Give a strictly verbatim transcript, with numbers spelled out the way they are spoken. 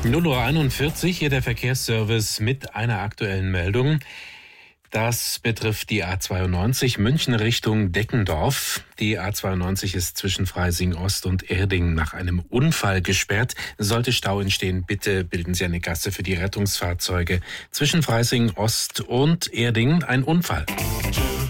null Uhr einundvierzig, hier der Verkehrsservice mit einer aktuellen Meldung. Das betrifft die A zweiundneunzig München Richtung Deckendorf. Die A zweiundneunzig ist zwischen Freising Ost und Erding nach einem Unfall gesperrt. Sollte Stau entstehen, bitte bilden Sie eine Gasse für die Rettungsfahrzeuge. Zwischen Freising Ost und Erding ein Unfall.